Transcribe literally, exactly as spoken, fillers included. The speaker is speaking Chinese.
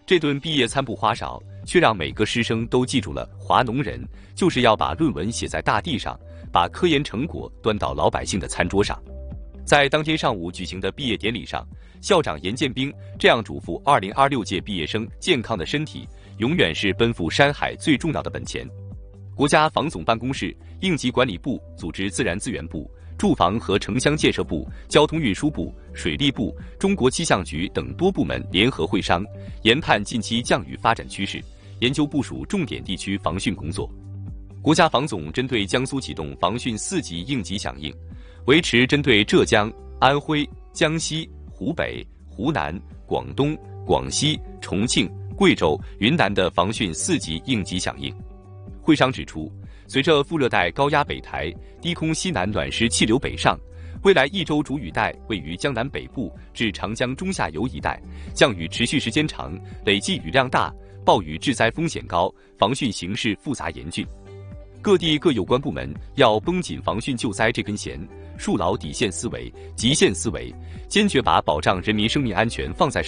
这顿毕业餐不花哨，却让每个师生都记住了华农人就是要把论文写在大地上，把科研成果端到老百姓的餐桌上。在当天上午举行的毕业典礼上，校长严建兵这样嘱咐二零二六届毕业生：健康的身体永远是奔赴山海最重要的本钱。国家防总办公室、应急管理部组织自然资源部、住房和城乡建设部、交通运输部、水利部、中国气象局等多部门联合会商，研判近期降雨发展趋势，研究部署重点地区防汛工作。国家防总针对江苏启动防汛四级应急响应，维持针对浙江、安徽、江西、湖北、湖南、广东、广西、重庆、贵州、云南的防汛四级应急响应。会商指出，随着副热带高压北抬、低空西南暖湿气流北上，未来一周主雨带位于江南北部至长江中下游一带，降雨持续时间长，累计雨量大，暴雨致灾风险高，防汛形势复杂严峻。各地各有关部门要绷紧防汛救灾这根弦，树牢底线思维、极限思维，坚决把保障人民生命安全放在